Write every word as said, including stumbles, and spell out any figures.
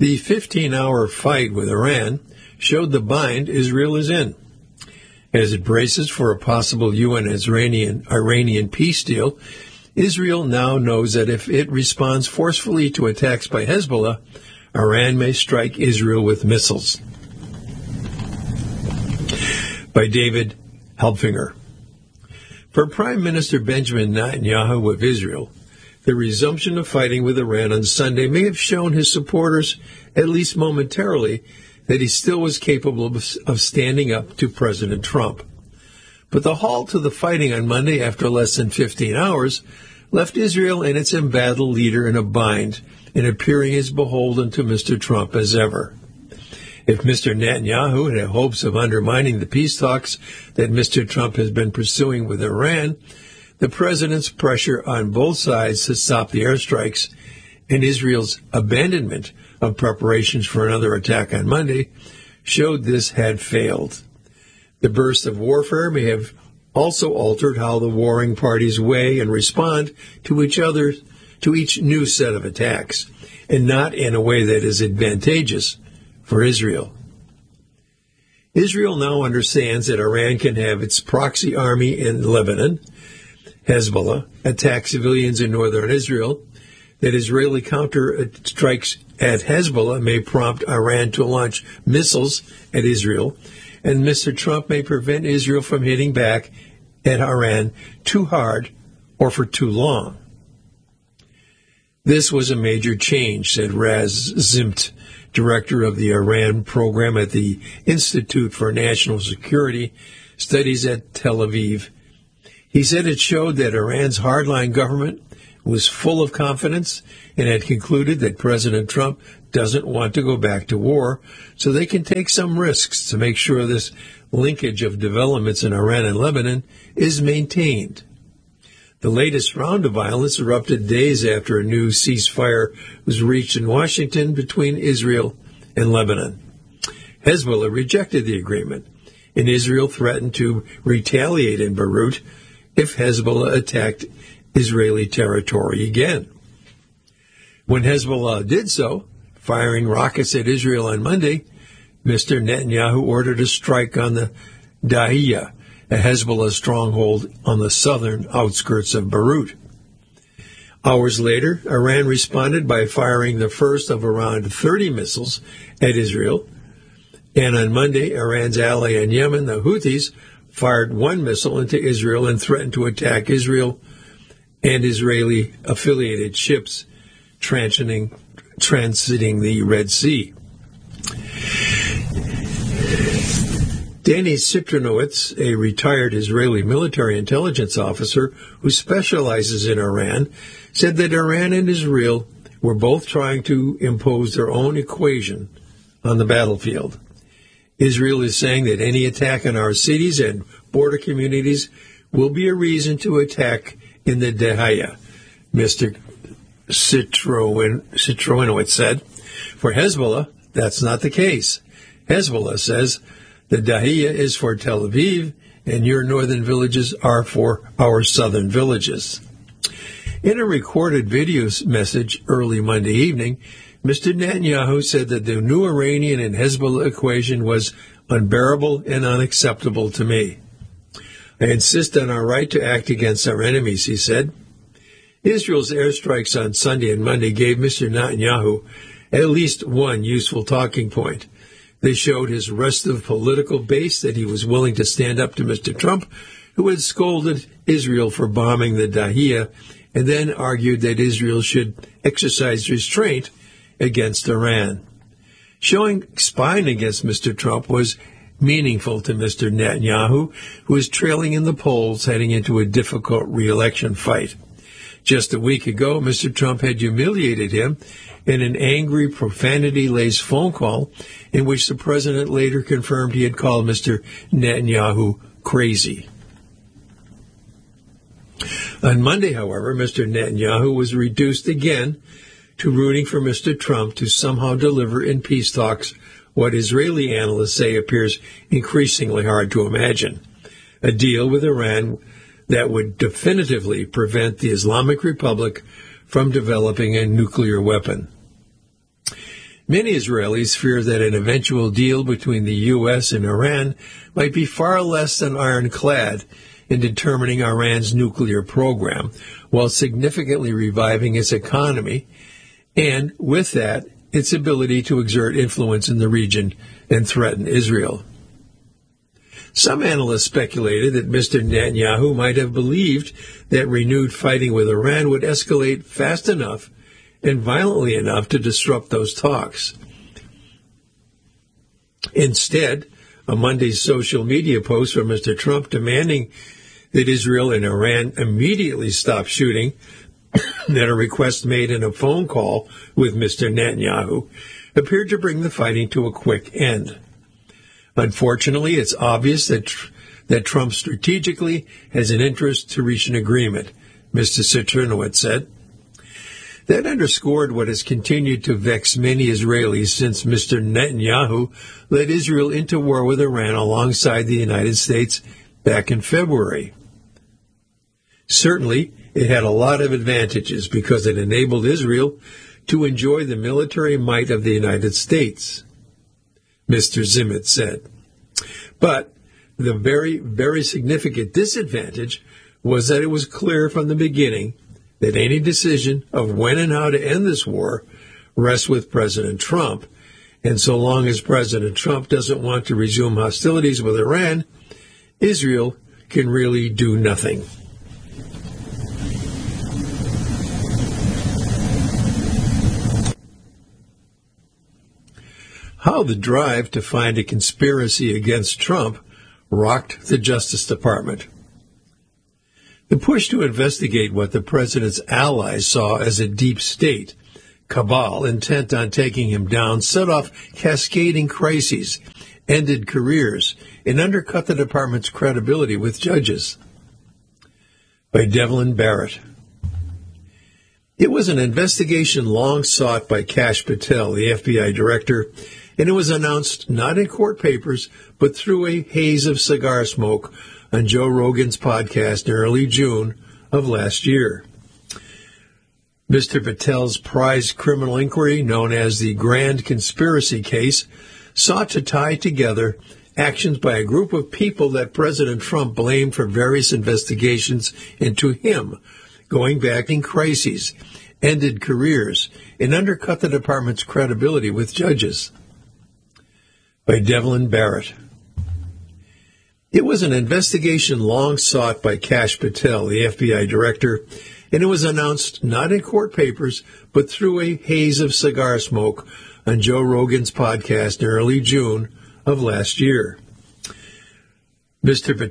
The fifteen-hour fight with Iran showed the bind Israel is in. As it braces for a possible U N Iranian, Iranian peace deal, Israel now knows that if it responds forcefully to attacks by Hezbollah, Iran may strike Israel with missiles. By David Helpfinger. For Prime Minister Benjamin Netanyahu of Israel, the resumption of fighting with Iran on Sunday may have shown his supporters, at least momentarily, that he still was capable of standing up to President Trump. But the halt to the fighting on Monday after less than fifteen hours left Israel and its embattled leader in a bind and appearing as beholden to Mister Trump as ever. If Mister Netanyahu had hopes of undermining the peace talks that Mister Trump has been pursuing with Iran, the president's pressure on both sides to stop the airstrikes and Israel's abandonment of preparations for another attack on Monday showed this had failed. The burst of warfare may have also altered how the warring parties weigh and respond to each other, to each new set of attacks, and not in a way that is advantageous for Israel. Israel now understands that Iran can have its proxy army in Lebanon, Hezbollah, attack civilians in northern Israel, that Israeli counter strikes at Hezbollah may prompt Iran to launch missiles at Israel, and Mister Trump may prevent Israel from hitting back at Iran too hard or for too long. This was a major change, said Raz Zimt, director of the Iran program at the Institute for National Security Studies at Tel Aviv. He said it showed that Iran's hardline government was full of confidence and had concluded that President Trump doesn't want to go back to war, so they can take some risks to make sure this linkage of developments in Iran and Lebanon is maintained. The latest round of violence erupted days after a new ceasefire was reached in Washington between Israel and Lebanon. Hezbollah rejected the agreement, and Israel threatened to retaliate in Beirut if Hezbollah attacked Israeli territory again. When Hezbollah did so, firing rockets at Israel on Monday, Mister Netanyahu ordered a strike on the Dahiya, a Hezbollah stronghold on the southern outskirts of Beirut. Hours later, Iran responded by firing the first of around thirty missiles at Israel, and on Monday, Iran's ally in Yemen, the Houthis, fired one missile into Israel and threatened to attack Israel and Israeli-affiliated ships transiting, transiting the Red Sea. Danny Citronowitz, a retired Israeli military intelligence officer who specializes in Iran, said that Iran and Israel were both trying to impose their own equation on the battlefield. Israel is saying that any attack on our cities and border communities will be a reason to attack in the Dahiya, Mister Citronowitz said. For Hezbollah, that's not the case. Hezbollah says the Dahiya is for Tel Aviv, and your northern villages are for our southern villages. In a recorded video message early Monday evening, Mister Netanyahu said that the new Iranian and Hezbollah equation was unbearable and unacceptable to me. I insist on our right to act against our enemies, he said. Israel's airstrikes on Sunday and Monday gave Mister Netanyahu at least one useful talking point. They showed his restive political base that he was willing to stand up to Mister Trump, who had scolded Israel for bombing the Dahiya, and then argued that Israel should exercise restraint against Iran. Showing spine against Mister Trump was meaningful to Mister Netanyahu, who is trailing in the polls heading into a difficult re-election fight. Just a week ago, Mister Trump had humiliated him in an angry, profanity-laced phone call in which the president later confirmed he had called Mister Netanyahu crazy. On Monday, however, Mister Netanyahu was reduced again to rooting for Mister Trump to somehow deliver in peace talks what Israeli analysts say appears increasingly hard to imagine, a deal with Iran that would definitively prevent the Islamic Republic from developing a nuclear weapon. Many Israelis fear that an eventual deal between the U S and Iran might be far less than ironclad in determining Iran's nuclear program, while significantly reviving its economy, and with that, its ability to exert influence in the region and threaten Israel. Some analysts speculated that Mister Netanyahu might have believed that renewed fighting with Iran would escalate fast enough and violently enough to disrupt those talks. Instead, a Monday's social media post from Mister Trump demanding that Israel and Iran immediately stop shooting, that a request made in a phone call with Mister Netanyahu appeared to bring the fighting to a quick end. Unfortunately, it's obvious that tr- that Trump strategically has an interest to reach an agreement, Mister Cernowitz said. That underscored what has continued to vex many Israelis since Mister Netanyahu led Israel into war with Iran alongside the United States back in February. Certainly, it had a lot of advantages because it enabled Israel to enjoy the military might of the United States, Mister Zimet said. But the very, very significant disadvantage was that it was clear from the beginning that any decision of when and how to end this war rests with President Trump, and so long as President Trump doesn't want to resume hostilities with Iran, Israel can really do nothing. How the drive to find a conspiracy against Trump rocked the Justice Department. The push to investigate what the president's allies saw as a deep state cabal intent on taking him down set off cascading crises, ended careers, and undercut the department's credibility with judges. By Devlin Barrett. It was an investigation long sought by Kash Patel, the F B I director, and it was announced not in court papers, but through a haze of cigar smoke on Joe Rogan's podcast in early June of last year. Mister Patel's prize criminal inquiry, known as the Grand Conspiracy Case, sought to tie together actions by a group of people that President Trump blamed for various investigations into him, going back in crises, ended careers, and undercut the department's credibility with judges. By Devlin Barrett. It was an investigation long sought by Kash Patel, the F B I director, and it was announced not in court papers, but through a haze of cigar smoke on Joe Rogan's podcast in early June of last year. Mister Patel